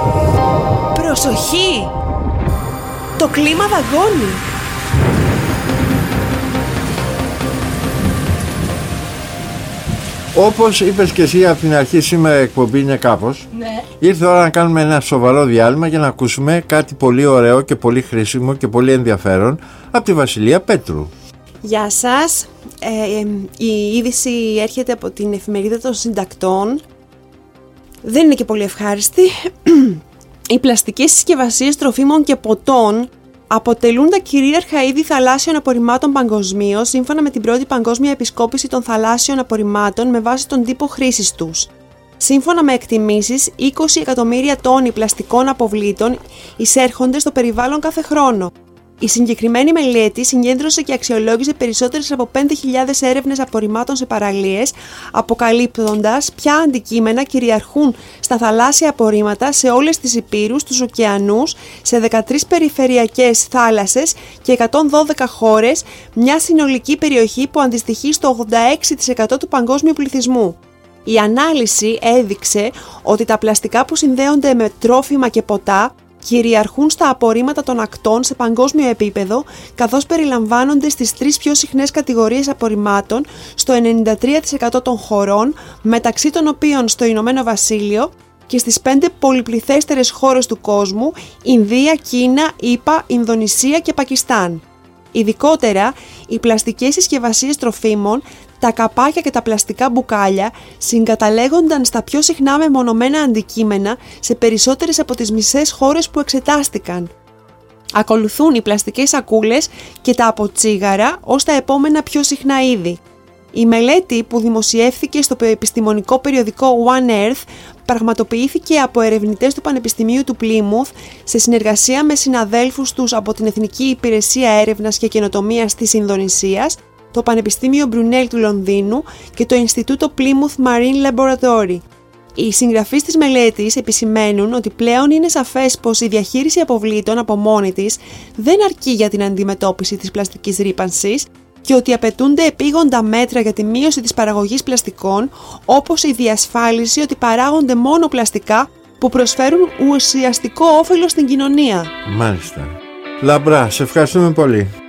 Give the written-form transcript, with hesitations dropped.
Προσοχή! Το κλίμα δαγκώνει. Όπως είπες και εσύ από την αρχή, σήμερα η εκπομπή είναι κάπως. Ναι. Ήρθε ώρα να κάνουμε ένα σοβαρό διάλειμμα για να ακούσουμε κάτι πολύ ωραίο και πολύ χρήσιμο και πολύ ενδιαφέρον από τη Βασιλεία Πέτρου. Γεια σας. Η είδηση έρχεται από την εφημερίδα των συντακτών. Δεν είναι και πολύ ευχάριστη. Οι πλαστικές συσκευασίες τροφίμων και ποτών αποτελούν τα κυρίαρχα είδη θαλάσσιων απορριμμάτων παγκοσμίως, σύμφωνα με την πρώτη παγκόσμια επισκόπηση των θαλάσσιων απορριμμάτων με βάση τον τύπο χρήσης τους. Σύμφωνα με εκτιμήσεις, 20 εκατομμύρια τόνοι πλαστικών αποβλήτων εισέρχονται στο περιβάλλον κάθε χρόνο. Η συγκεκριμένη μελέτη συγκέντρωσε και αξιολόγησε περισσότερες από 5.000 έρευνες απορριμμάτων σε παραλίες, αποκαλύπτοντας ποια αντικείμενα κυριαρχούν στα θαλάσσια απορρίμματα σε όλες τις υπήρους, τους ωκεανούς, σε 13 περιφερειακές θάλασσες και 112 χώρες, μια συνολική περιοχή που αντιστοιχεί στο 86% του παγκόσμιου πληθυσμού. Η ανάλυση έδειξε ότι τα πλαστικά που συνδέονται με τρόφιμα και ποτά κυριαρχούν στα απορρίμματα των ακτών σε παγκόσμιο επίπεδο, καθώς περιλαμβάνονται στις τρεις πιο συχνές κατηγορίες απορριμμάτων στο 93% των χωρών, μεταξύ των οποίων στο Ηνωμένο Βασίλειο, και στις 5 πολυπληθέστερες χώρες του κόσμου, Ινδία, Κίνα, ΗΠΑ, Ινδονησία και Πακιστάν. Ειδικότερα, οι πλαστικές συσκευασίες τροφίμων, τα καπάκια και τα πλαστικά μπουκάλια συγκαταλέγονταν στα πιο συχνά μεμονωμένα αντικείμενα σε περισσότερες από τις μισές χώρες που εξετάστηκαν. Ακολουθούν οι πλαστικές σακούλες και τα αποτσίγαρα ως τα επόμενα πιο συχνά είδη. Η μελέτη, που δημοσιεύθηκε στο επιστημονικό περιοδικό One Earth, πραγματοποιήθηκε από ερευνητές του Πανεπιστημίου του Πλίμουθ σε συνεργασία με συναδέλφους τους από την Εθνική Υπηρεσία Έρευνας και Καινοτομίας της Ινδονησίας, το Πανεπιστήμιο Μπρουνέλ του Λονδίνου και το Ινστιτούτο Plymouth Marine Laboratory. Οι συγγραφείς της μελέτης επισημαίνουν ότι πλέον είναι σαφές πως η διαχείριση αποβλήτων από μόνη της δεν αρκεί για την αντιμετώπιση της πλαστικής ρύπανσης και ότι απαιτούνται επίγοντα μέτρα για τη μείωση της παραγωγής πλαστικών, όπως η διασφάλιση ότι παράγονται μόνο πλαστικά που προσφέρουν ουσιαστικό όφελος στην κοινωνία. Μάλιστα. Λαμπρά, σε ευχαριστούμε πολύ.